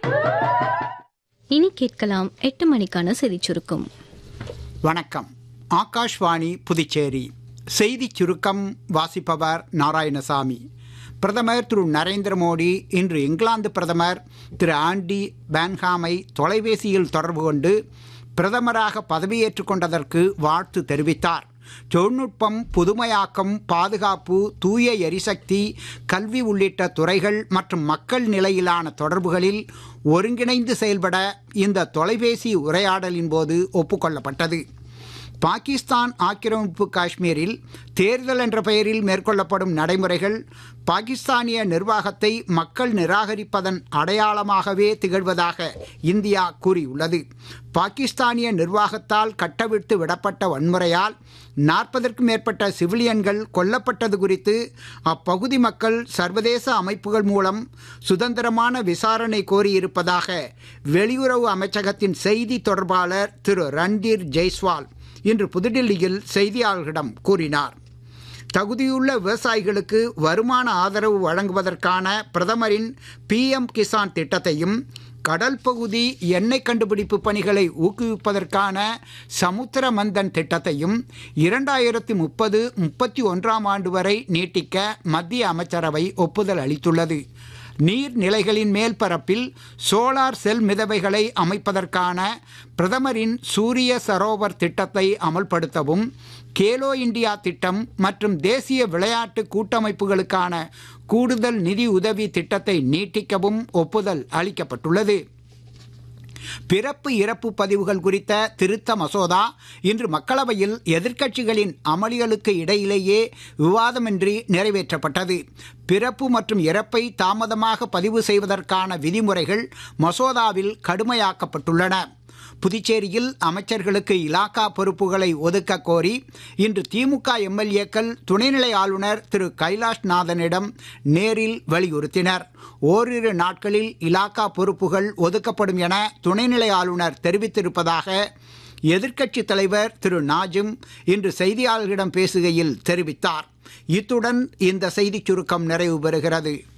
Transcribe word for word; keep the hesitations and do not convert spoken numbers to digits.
இனி கேட்கலாம் எட்டு மணிக்கான செய்திச் சுருக்கம். வணக்கம். ஆகாஷ்வாணி புதுச்சேரி செய்திச் சுருக்கம் வாசிப்பவர் நாராயணசாமி. பிரதமர் திரு நரேந்திர மோடி இன்று இங்கிலாந்து பிரதமர் திரு ஆண்டி பேன்ஹாமை தொலைபேசியில் தொடர்பு கொண்டு பிரதமராக பதவியேற்றுக் கொண்டதற்கு வாழ்த்து தெரிவித்தார். தொழில்நுட்பம், புதுமையாக்கம், பாதுகாப்பு, தூய எரிசக்தி, கல்வி உள்ளிட்ட துறைகள் மற்றும் மக்கள் நிலையிலான தொடர்புகளில் ஒருங்கிணைந்து செயல்பட இந்த தொலைபேசி உரையாடலின் போது ஒப்புக்கொள்ளப்பட்டது. பாகிஸ்தான் ஆக்கிரமிப்பு காஷ்மீரில் தேர்தல் என்ற பெயரில் மேற்கொள்ளப்படும் நடைமுறைகள் பாகிஸ்தானிய நிர்வாகத்தை மக்கள் நிராகரிப்பதன் அடையாளமாகவே திகழ்வதாக இந்தியா கூறியுள்ளது. பாகிஸ்தானிய நிர்வாகத்தால் கட்டவிழ்த்து விடப்பட்ட வன்முறையால் நாற்பதற்கும் மேற்பட்ட சிவிலியன்கள் கொல்லப்பட்டது குறித்து அப்பகுதி மக்கள் சர்வதேச அமைப்புகள் மூலம் சுதந்திரமான விசாரணை கோரியிருப்பதாக வெளியுறவு அமைச்சகத்தின் செய்தி தொடர்பாளர் திரு ரன்தீர் ஜெய்ஸ்வால் இன்று புதுடில்லியில் செய்தியாளர்களிடம் கூறினார். தகுதியுள்ள விவசாயிகளுக்கு வருமான ஆதரவு வழங்குவதற்கான பிரதமரின் பி எம் கிசான் திட்டத்தையும், கடல் பகுதி எண்ணெய் கண்டுபிடிப்பு பணிகளை ஊக்குவிப்பதற்கான சமுத்திர மந்தன் திட்டத்தையும் இரண்டாயிரத்தி முப்பது முப்பத்தி ஒன்றாம் ஆண்டு வரை நீட்டிக்க மத்திய அமைச்சரவை ஒப்புதல் அளித்துள்ளது. நீர்நிலைகளின் மேல் பரப்பில் சோலார் செல் மிதவைகளை அமைப்பதற்கான பிரதமரின் சூரிய சரோவர் திட்டத்தை அமல்படுத்தவும், கேலோ இந்தியா திட்டம் மற்றும் தேசிய விளையாட்டு கூட்டமைப்புகளுக்கான கூடுதல் நிதி உதவி திட்டத்தை நீட்டிக்கவும் ஒப்புதல் அளிக்கப்பட்டுள்ளது. பிறப்பு இறப்பு பதிவுகள் குறித்த திருத்த மசோதா இன்று மக்களவையில் எதிர்க்கட்சிகளின் அமளிகளுக்கு இடையிலேயே விவாதமின்றி நிறைவேற்றப்பட்டது. பிறப்பு மற்றும் இறப்பை தாமதமாக பதிவு செய்வதற்கான விதிமுறைகள் மசோதாவில் கடுமையாக்கப்பட்டுள்ளன. புதுச்சேரியில் அமைச்சர்களுக்கு இலாக்கா பொறுப்புகளை ஒதுக்க கோரி இன்று திமுக எம்எல்ஏக்கள் துணைநிலை ஆளுநர் திரு கைலாஷ்நாதனிடம் நேரில் வலியுறுத்தினர். ஓரிரு நாட்களில் இலாக்கா பொறுப்புகள் ஒதுக்கப்படும் என துணைநிலை ஆளுநர் தெரிவித்திருப்பதாக எதிர்க்கட்சித் தலைவர் திரு நாஜிம் இன்று செய்தியாளர்களிடம் பேசுகையில் தெரிவித்தார். இத்துடன் இந்த செய்திச் சுருக்கம் நிறைவு பெறுகிறது.